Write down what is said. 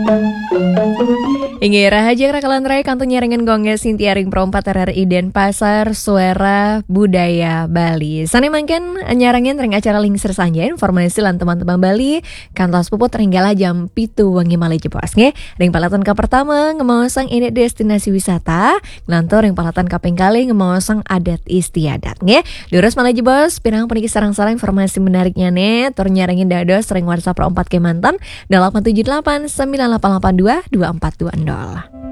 Ingi Rahaja Rakalan Rai Kanton Nyarengan Gongnya Sintia Ring Perompat RRI Denpasar Suara Budaya Bali. Sane mangken nyarangin ring acara lingsir sanja informasi lan teman-teman Bali kantos puput ringgalah jam pitu wengi malih jebos nge. Ring palatan ka pertama ngemaosang ini destinasi wisata, ngantor ring palatan kaping kali ngemaosang adat istiadat nge. Lurus malih jebos pirang peniki sarang-sarang informasi menariknya ne. Tur nyarangin dados ring WhatsApp 4 Kemantan 878 9882 2420.